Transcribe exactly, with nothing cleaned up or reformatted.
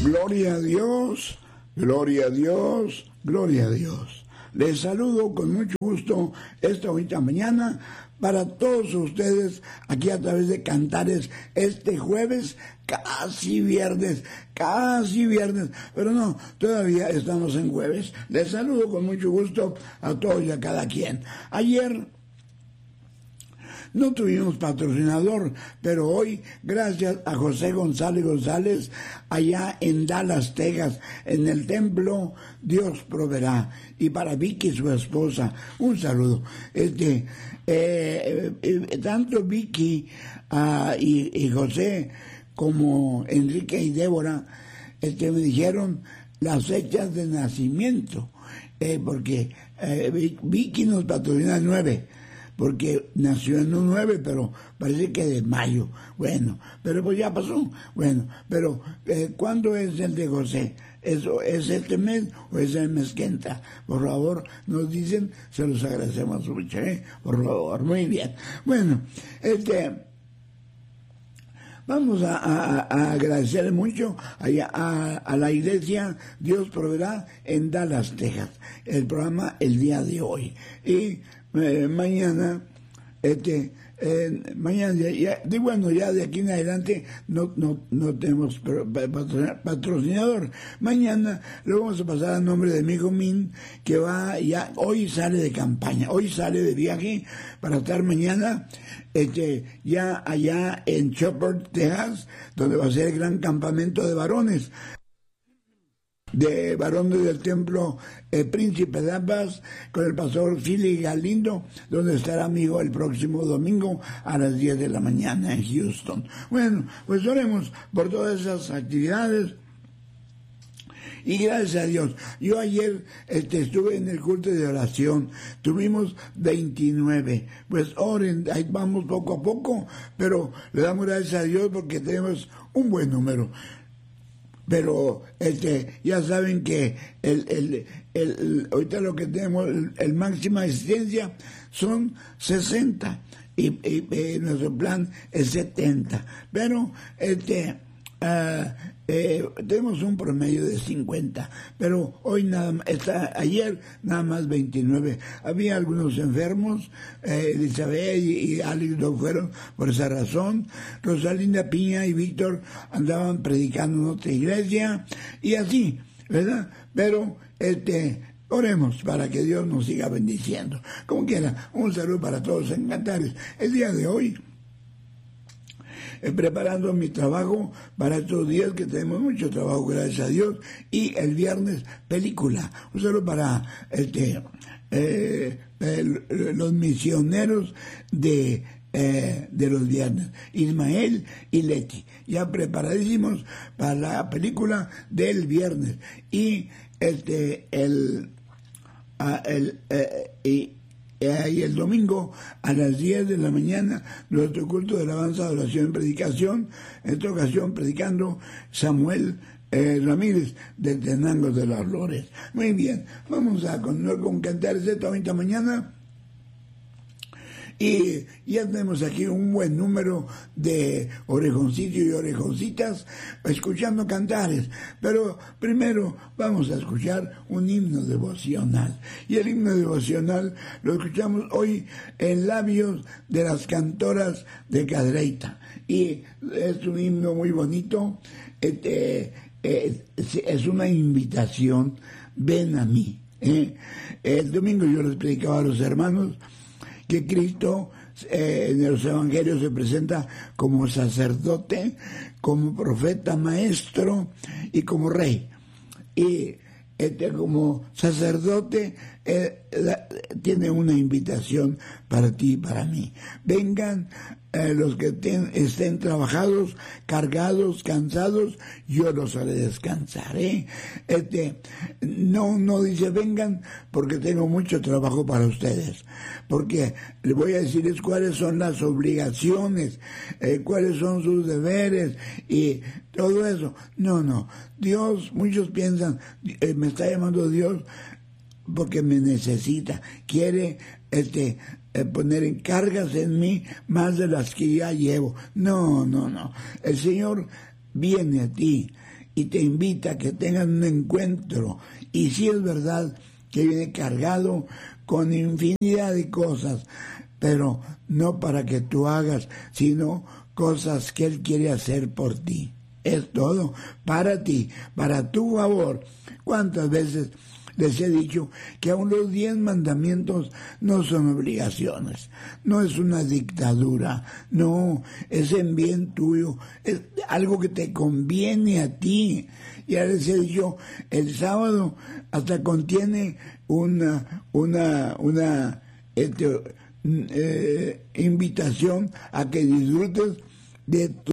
Gloria a Dios, gloria a Dios, gloria a Dios. Les saludo con mucho gusto esta bonita mañana para todos ustedes aquí a través de Cantares este jueves, casi viernes, casi viernes, pero no, todavía estamos en jueves. Les saludo con mucho gusto a todos y a cada quien. Ayer no tuvimos patrocinador, pero hoy, gracias a José González González, allá en Dallas, Texas, en el templo, Dios proveerá. Y para Vicky, su esposa, un saludo. Este, eh, eh, tanto Vicky uh, y, y José como Enrique y Débora este, me dijeron las fechas de nacimiento, eh, porque eh, Vicky nos patrocina el nueve, porque nació en un nueve, pero parece que de mayo. Bueno, pero pues ya pasó. Bueno, pero eh, ¿cuándo es el de José? ¿Eso es este mes o es el mes que entra? Por favor, nos dicen, se los agradecemos mucho, ¿eh? Por favor, muy bien. Bueno, este... Vamos a, a, a agradecer mucho a, a, a la iglesia Dios Proveerá en Dallas, Texas, el programa el día de hoy. Y eh, mañana, este, eh, mañana, ya, ya, de, bueno, ya de aquí en adelante no, no, no tenemos patrocinador. Mañana lo vamos a pasar a nombre de mi hijo Min, que va ya, hoy sale de campaña, hoy sale de viaje para estar mañana Este, ya allá en Chopper, Texas, donde va a ser el gran campamento de varones, de varones del templo eh, Príncipe de Abbas, con el pastor Philly Galindo, donde estará amigo el próximo domingo a las diez de la mañana en Houston. Bueno, pues oremos por todas esas actividades. Y gracias a Dios, yo ayer este, estuve en el culto de oración, tuvimos veintinueve, pues oren, ahí vamos poco a poco, pero le damos gracias a Dios porque tenemos un buen número. Pero este ya saben que el, el, el, el ahorita lo que tenemos, el, el máxima asistencia son sesenta y, y, y nuestro plan es setenta, pero este... Uh, Eh, tenemos un promedio de cincuenta, pero hoy nada más, está, ayer nada más veintinueve. Había algunos enfermos, eh, Elizabeth y, y Alex no fueron por esa razón. Rosalinda Piña y Víctor andaban predicando en otra iglesia y así, ¿verdad? Pero este oremos para que Dios nos siga bendiciendo. Como quiera, un saludo para todos en Cantares. El día de hoy, Eh, preparando mi trabajo para estos días que tenemos mucho trabajo, gracias a Dios, y el viernes película, un saludo para este eh, el, los misioneros de eh, de los viernes, Ismael y Leti, ya preparadísimos para la película del viernes, y este el, uh, el eh, y y el domingo a las diez de la mañana nuestro culto de alabanza, adoración y predicación, en esta ocasión predicando Samuel eh, Ramírez de Tenango de las Flores. Muy bien, vamos a continuar con Cantares esta bonita mañana. Y ya tenemos aquí un buen número de orejoncitos y orejoncitas escuchando cantares. Pero primero vamos a escuchar un himno devocional. Y el himno devocional lo escuchamos hoy en labios de las cantoras de Cadreita. Y es un himno muy bonito. Este, es, es una invitación. Ven a mí. ¿eh? El domingo yo les predicaba a los hermanos que Cristo eh, en los evangelios se presenta como sacerdote, como profeta, maestro y como rey. Y este, como sacerdote eh, la, tiene una invitación para ti y para mí. Vengan eh, los que ten, estén trabajados, cargados, cansados, yo los haré descansar. ¿eh? Este, no, no dice vengan porque tengo mucho trabajo para ustedes, porque les voy a decirles cuáles son las obligaciones, eh, cuáles son sus deberes y todo eso. No, no, Dios, muchos piensan, eh, me está llamando Dios porque me necesita, quiere este eh, poner en cargas en mí más de las que ya llevo. No, no, no. El Señor viene a ti y te invita a que tengan un encuentro. Y sí es verdad que viene cargado con infinidad de cosas, pero no para que tú hagas, sino cosas que Él quiere hacer por ti. Es todo para ti, para tu favor. ¿Cuántas veces les he dicho que aún los diez mandamientos no son obligaciones? No es una dictadura, no, es en bien tuyo, es algo que te conviene a ti. Ya les he dicho, el sábado hasta contiene una, una, una este, eh, invitación a que disfrutes de tu